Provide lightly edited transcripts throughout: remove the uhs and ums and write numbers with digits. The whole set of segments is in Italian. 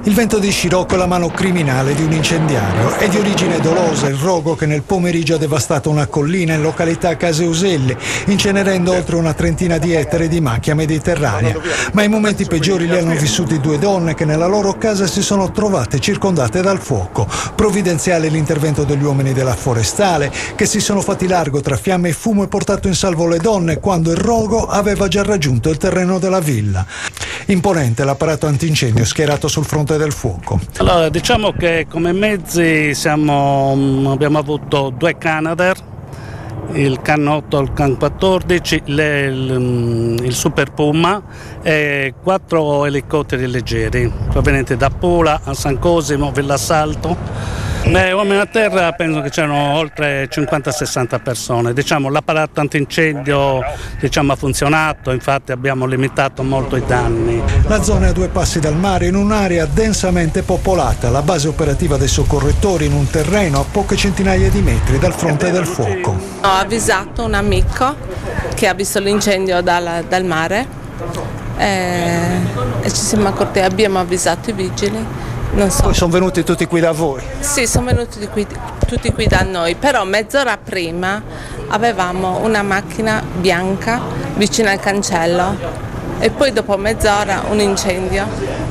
Il vento di scirocco è la mano criminale di un incendiario. È di origine dolosa il rogo che nel pomeriggio ha devastato una collina in località Caseuselli, incenerendo oltre una trentina di ettari di macchia mediterranea. Ma i momenti peggiori li hanno vissuti due donne che nella loro casa si sono trovate circondate dal fuoco. Provvidenziale l'intervento degli uomini della forestale che si sono fatti largo tra fiamme e fumo e portato in salvo le donne quando il rogo aveva già raggiunto il terreno della villa. Imponente l'apparato antincendio schierato sul fronte del fuoco. Allora, diciamo che come mezzi abbiamo avuto 2 Canadair, il Can 8, il Can 14, il Super Puma e 4 elicotteri leggeri provenienti da Pula, a San Cosimo, Villassalto. Uomini a terra penso che c'erano oltre 50-60 persone. L'apparato antincendio ha funzionato, infatti abbiamo limitato molto i danni. La zona è a 2 passi dal mare in un'area densamente popolata, la base operativa dei soccorritori in un terreno a poche centinaia di metri dal fronte del fuoco. Ho avvisato un amico che ha visto l'incendio dal mare e ci siamo accorti, abbiamo avvisato i vigili. Non so. Poi sono venuti tutti qui da voi? Sì, sono venuti tutti qui da noi, però mezz'ora prima avevamo una macchina bianca vicino al cancello e poi dopo mezz'ora un incendio.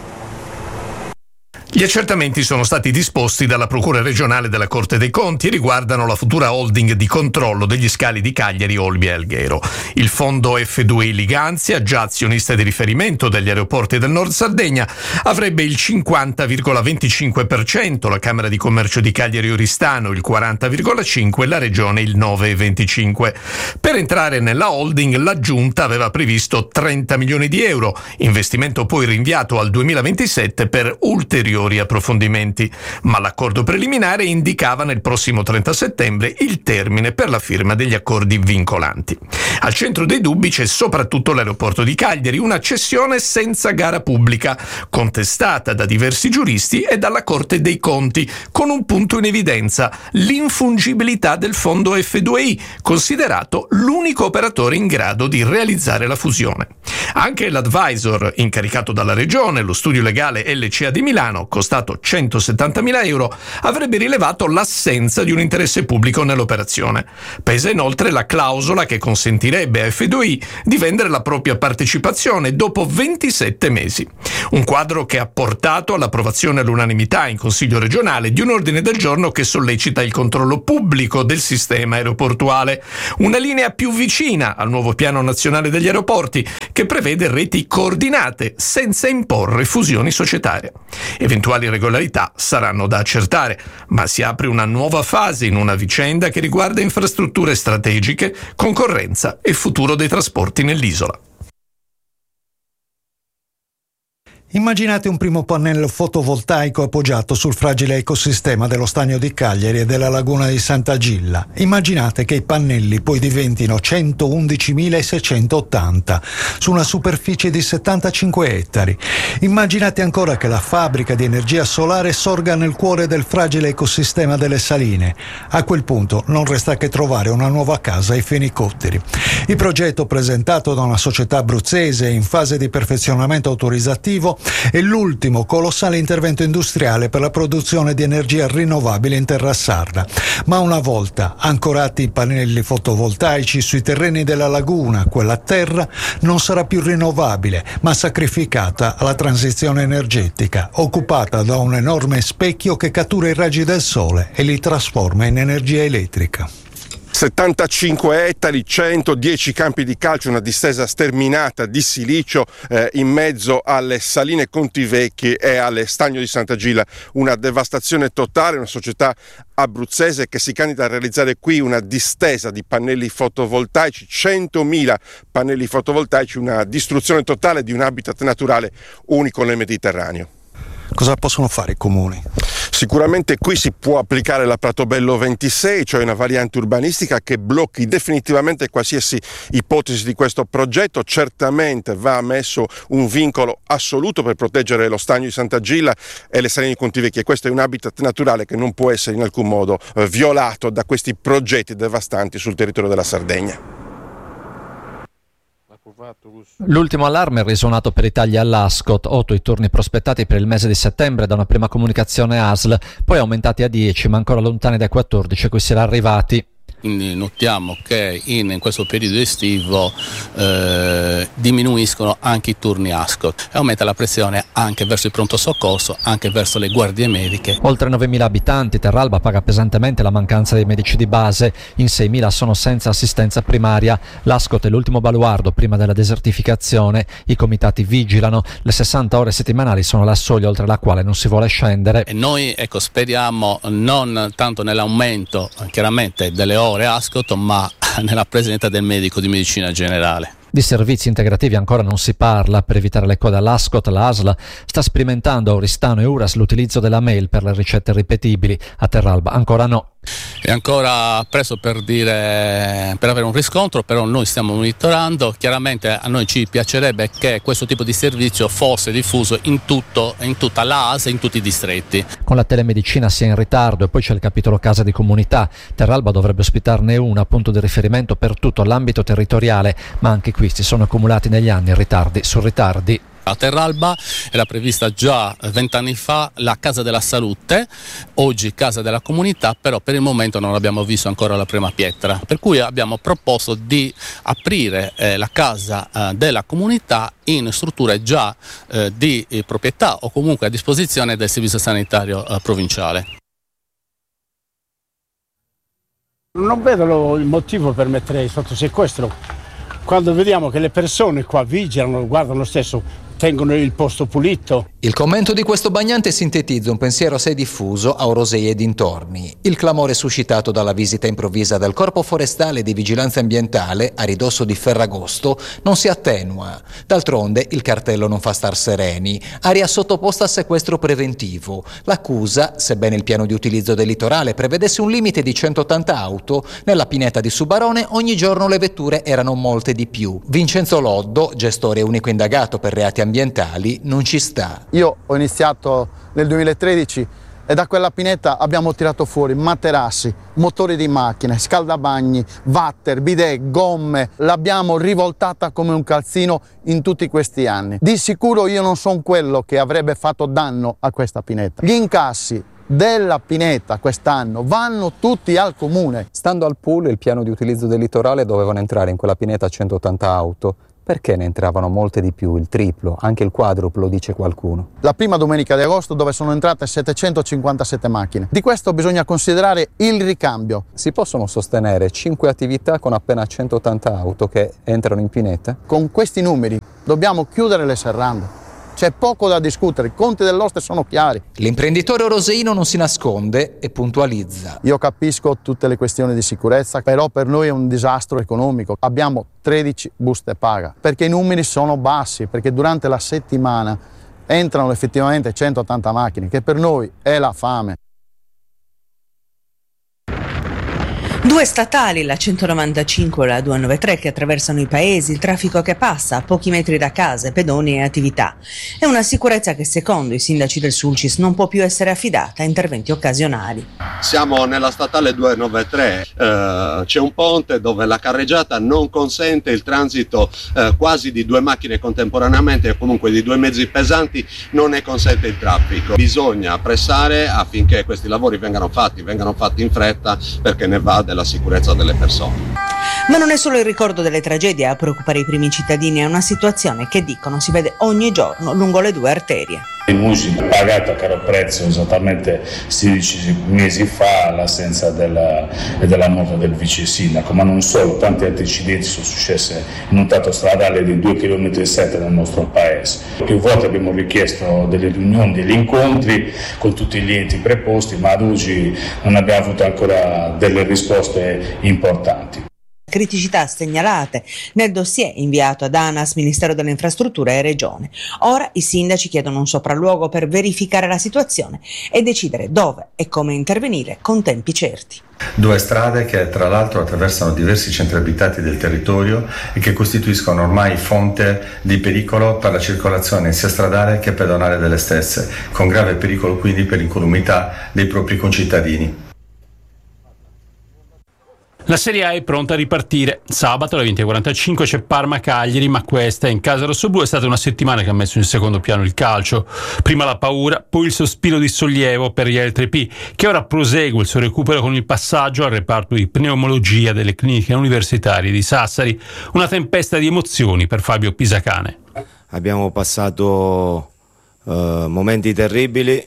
Gli accertamenti sono stati disposti dalla Procura regionale della Corte dei Conti e riguardano la futura holding di controllo degli scali di Cagliari, Olbia e Alghero. Il fondo F2I Liganzia, già azionista di riferimento degli aeroporti del Nord Sardegna, avrebbe il 50,25%, la Camera di Commercio di Cagliari Oristano il 40,5% e la Regione il 9,25%. Per entrare nella holding la Giunta aveva previsto 30 milioni di euro, investimento poi rinviato al 2027 per ulteriori approfondimenti, ma l'accordo preliminare indicava nel prossimo 30 settembre il termine per la firma degli accordi vincolanti. Al centro dei dubbi c'è soprattutto l'aeroporto di Cagliari, una cessione senza gara pubblica, contestata da diversi giuristi e dalla Corte dei Conti, con un punto in evidenza: l'infungibilità del fondo F2I, considerato l'unico operatore in grado di realizzare la fusione. Anche l'advisor incaricato dalla Regione, lo studio legale LCA di Milano, costato 170.000 euro, avrebbe rilevato l'assenza di un interesse pubblico nell'operazione. Pesa inoltre la clausola che consentirebbe a F2I di vendere la propria partecipazione dopo 27 mesi. Un quadro che ha portato all'approvazione all'unanimità in Consiglio regionale di un ordine del giorno che sollecita il controllo pubblico del sistema aeroportuale, una linea più vicina al nuovo piano nazionale degli aeroporti che prevede reti coordinate senza imporre fusioni societarie. Eventuali irregolarità saranno da accertare, ma si apre una nuova fase in una vicenda che riguarda infrastrutture strategiche, concorrenza e futuro dei trasporti nell'isola. Immaginate un primo pannello fotovoltaico appoggiato sul fragile ecosistema dello stagno di Cagliari e della laguna di Sant'Agilla. Immaginate che i pannelli poi diventino 111.680 su una superficie di 75 ettari. Immaginate ancora che la fabbrica di energia solare sorga nel cuore del fragile ecosistema delle saline. A quel punto non resta che trovare una nuova casa ai fenicotteri. Il progetto, presentato da una società abruzzese in fase di perfezionamento autorizzativo, è l'ultimo colossale intervento industriale per la produzione di energia rinnovabile in terra sarda. Ma una volta ancorati i pannelli fotovoltaici sui terreni della laguna, quella terra non sarà più rinnovabile, ma sacrificata alla transizione energetica, occupata da un enorme specchio che cattura i raggi del sole e li trasforma in energia elettrica. 75 ettari, 110 campi di calcio, una distesa sterminata di silicio in mezzo alle saline Contivecchi e alle Stagno di Sant'Agilla. Una devastazione totale, una società abruzzese che si candida a realizzare qui una distesa di pannelli fotovoltaici, 100.000 pannelli fotovoltaici, una distruzione totale di un habitat naturale unico nel Mediterraneo. Cosa possono fare i comuni? Sicuramente qui si può applicare la Pratobello 26, cioè una variante urbanistica che blocchi definitivamente qualsiasi ipotesi di questo progetto. Certamente va messo un vincolo assoluto per proteggere lo stagno di Sant'Agilla e le saline di Contivecchi, e questo è un habitat naturale che non può essere in alcun modo violato da questi progetti devastanti sul territorio della Sardegna. L'ultimo allarme è risuonato per i tagli all'Ascot, 8 i turni prospettati per il mese di settembre da una prima comunicazione ASL, poi aumentati a 10 ma ancora lontani dai 14 a cui si era arrivati. Quindi notiamo che in questo periodo estivo diminuiscono anche i turni Ascot e aumenta la pressione anche verso il pronto soccorso, anche verso le guardie mediche. Oltre 9.000 abitanti, Terralba paga pesantemente la mancanza dei medici di base, in 6.000 sono senza assistenza primaria. L'Ascot è l'ultimo baluardo prima della desertificazione, i comitati vigilano, le 60 ore settimanali sono la soglia oltre la quale non si vuole scendere. E noi speriamo non tanto nell'aumento chiaramente delle ore Ascot, ma nella presenza del medico di medicina generale. Di servizi integrativi ancora non si parla. Per evitare le code all'Ascot, la ASL sta sperimentando a Oristano e Uras l'utilizzo della mail per le ricette ripetibili. A Terralba ancora no. È ancora presto per avere un riscontro, però noi stiamo monitorando. Chiaramente a noi ci piacerebbe che questo tipo di servizio fosse diffuso in tutta la ASL, in tutti i distretti. Con la telemedicina si è in ritardo e poi c'è il capitolo casa di comunità. Terralba dovrebbe ospitarne una, punto di riferimento per tutto l'ambito territoriale, ma anche qui si sono accumulati negli anni ritardi su ritardi. A Terralba era prevista già 20 anni fa la Casa della Salute, oggi Casa della Comunità, però per il momento non abbiamo visto ancora la prima pietra, per cui abbiamo proposto di aprire la Casa della Comunità in strutture già di proprietà o comunque a disposizione del Servizio Sanitario Provinciale. Non vedo il motivo per mettere sotto sequestro quando vediamo che le persone qua vigilano, guardano lo stesso, tengono il posto pulito. Il commento di questo bagnante sintetizza un pensiero assai diffuso a Orosei e dintorni. Il clamore suscitato dalla visita improvvisa del Corpo Forestale di Vigilanza Ambientale a ridosso di Ferragosto non si attenua. D'altronde il cartello non fa star sereni. Area sottoposta a sequestro preventivo. L'accusa, sebbene il piano di utilizzo del litorale prevedesse un limite di 180 auto, nella pineta di Subarone ogni giorno le vetture erano molte di più. Vincenzo Loddo, gestore unico indagato per reati ambientali, non ci sta. Io ho iniziato nel 2013 e da quella pineta abbiamo tirato fuori materassi, motori di macchine, scaldabagni, water, bidet, gomme. L'abbiamo rivoltata come un calzino in tutti questi anni. Di sicuro io non sono quello che avrebbe fatto danno a questa pineta. Gli incassi della pineta quest'anno vanno tutti al comune. Stando al pool, il piano di utilizzo del litorale dovevano entrare in quella pineta 180 auto. Perché ne entravano molte di più, il triplo, anche il quadruplo, dice qualcuno. La prima domenica di agosto dove sono entrate 757 macchine. Di questo bisogna considerare il ricambio. Si possono sostenere 5 attività con appena 180 auto che entrano in pineta? Con questi numeri dobbiamo chiudere le serrande. C'è poco da discutere, i conti dell'Oste sono chiari. L'imprenditore oroseino non si nasconde e puntualizza. Io capisco tutte le questioni di sicurezza, però per noi è un disastro economico. Abbiamo 13 buste paga, perché i numeri sono bassi, perché durante la settimana entrano effettivamente 180 macchine, che per noi è la fame. Due statali, la 195 e la 293, che attraversano i paesi, il traffico che passa a pochi metri da case, pedoni e attività. È una sicurezza che secondo i sindaci del Sulcis non può più essere affidata a interventi occasionali. Siamo nella statale 293, c'è un ponte dove la carreggiata non consente il transito quasi di 2 macchine contemporaneamente e comunque di 2 mezzi pesanti non ne consente il traffico. Bisogna pressare affinché questi lavori vengano fatti in fretta, perché ne va della sicurezza delle persone. Ma non è solo il ricordo delle tragedie a preoccupare i primi cittadini, è una situazione che dicono si vede ogni giorno lungo le 2 arterie. Il MUSI ha pagato a caro prezzo esattamente 16 mesi fa l'assenza della morte del vice sindaco, ma non solo, tanti altri incidenti sono successi in un tratto stradale di 2,7 km nel nostro paese. Più volte abbiamo richiesto delle riunioni, degli incontri con tutti gli enti preposti, ma ad oggi non abbiamo avuto ancora delle risposte importanti. Criticità segnalate nel dossier inviato ad ANAS, Ministero delle Infrastrutture e Regione. Ora i sindaci chiedono un sopralluogo per verificare la situazione e decidere dove e come intervenire con tempi certi. 2 strade che tra l'altro attraversano diversi centri abitati del territorio e che costituiscono ormai fonte di pericolo per la circolazione sia stradale che pedonale delle stesse, con grave pericolo quindi per l'incolumità dei propri concittadini. La Serie A è pronta a ripartire. Sabato alle 20:45 c'è Parma-Cagliari, ma questa in casa rossoblù è stata una settimana che ha messo in secondo piano il calcio. Prima la paura, poi il sospiro di sollievo per gli L3P, che ora prosegue il suo recupero con il passaggio al reparto di pneumologia delle cliniche universitarie di Sassari. Una tempesta di emozioni per Fabio Pisacane. Abbiamo passato momenti terribili.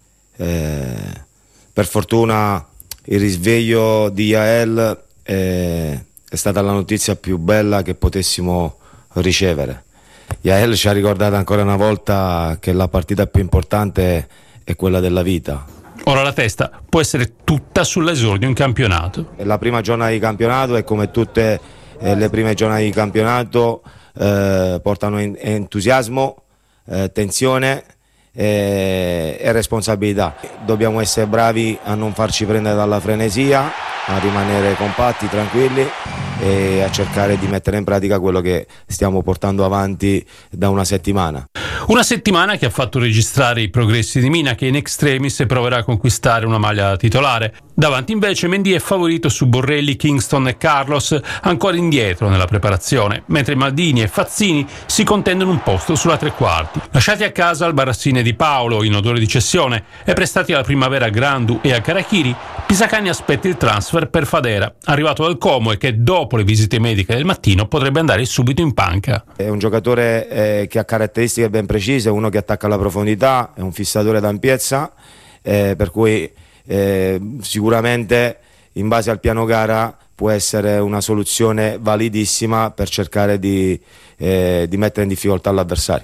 Per fortuna il risveglio di Yael è stata la notizia più bella che potessimo ricevere. Yael ci ha ricordato ancora una volta che la partita più importante è quella della vita. Ora la testa può essere tutta sull'esordio in campionato. È la prima giornata di campionato e come tutte le prime giornate di campionato portano entusiasmo, tensione e responsabilità. Dobbiamo essere bravi a non farci prendere dalla frenesia, a rimanere compatti, tranquilli e a cercare di mettere in pratica quello che stiamo portando avanti da una settimana. Una settimana che ha fatto registrare i progressi di Mina, che in extremis proverà a conquistare una maglia titolare. Davanti invece Mendy è favorito su Borrelli, Kingston e Carlos, ancora indietro nella preparazione, mentre Maldini e Fazzini si contendono un posto sulla tre quarti. Lasciati a casa al Barassine di Paolo in odore di cessione e prestati alla primavera a Grandu e a Carachiri, Pisacane aspetta il transfer per Fadera, arrivato dal Como e che dopo le visite mediche del mattino potrebbe andare subito in panca. È un giocatore che ha caratteristiche ben precise, uno che attacca alla profondità, è un fissatore d'ampiezza, per cui sicuramente in base al piano gara può essere una soluzione validissima per cercare di mettere in difficoltà l'avversario.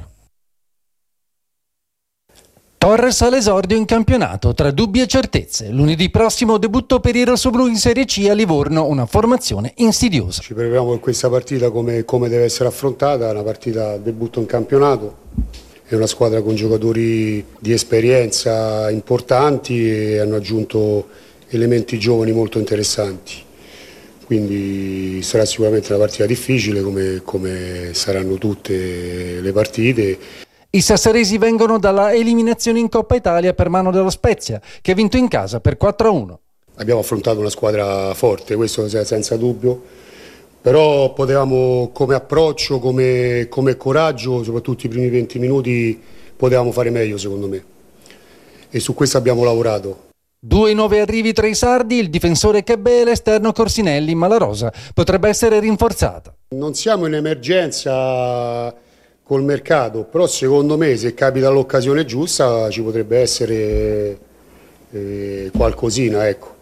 Torres all'esordio in campionato tra dubbi e certezze. Lunedì prossimo debutto per i rossoblù in Serie C a Livorno, una formazione insidiosa. Ci prepariamo per questa partita come deve essere affrontata, una partita debutto in campionato. È una squadra con giocatori di esperienza importanti e hanno aggiunto elementi giovani molto interessanti. Quindi sarà sicuramente una partita difficile come saranno tutte le partite. I sassaresi vengono dalla eliminazione in Coppa Italia per mano dello Spezia, che ha vinto in casa per 4-1. Abbiamo affrontato una squadra forte, questo senza dubbio, però potevamo come approccio, come coraggio, soprattutto i primi 20 minuti, potevamo fare meglio secondo me e su questo abbiamo lavorato. 2 nuovi arrivi tra i sardi, il difensore Cabé e l'esterno Corsinelli, ma la rosa potrebbe essere rinforzata. Non siamo in emergenza col mercato, però secondo me se capita l'occasione giusta ci potrebbe essere qualcosina, ecco.